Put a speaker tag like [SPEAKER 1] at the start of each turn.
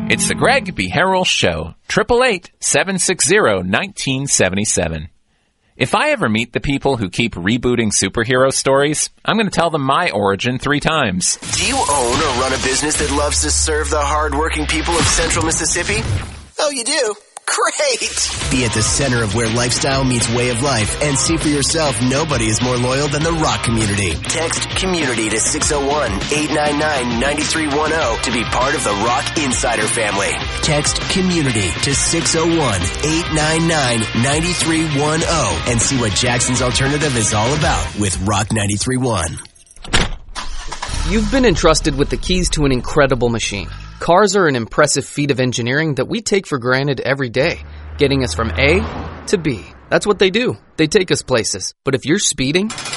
[SPEAKER 1] It's the Greg B. Harrell Show, 888-760-1977. If I ever meet the people who keep rebooting superhero stories, I'm going to tell them my origin 3 times.
[SPEAKER 2] Do you own or run a business that loves to serve the hardworking people of Central Mississippi? Oh, you do? Great! Be at the center of where lifestyle meets way of life and see for yourself nobody is more loyal than the Rock community. Text community to 601-899-9310 to be part of the Rock Insider family. Text community to 601-899-9310 and see what Jackson's Alternative is all about with Rock 93.1.
[SPEAKER 3] You've been entrusted with the keys to an incredible machine. Cars are an impressive feat of engineering that we take for granted every day, getting us from A to B. That's what they do. They take us places. But if you're speeding,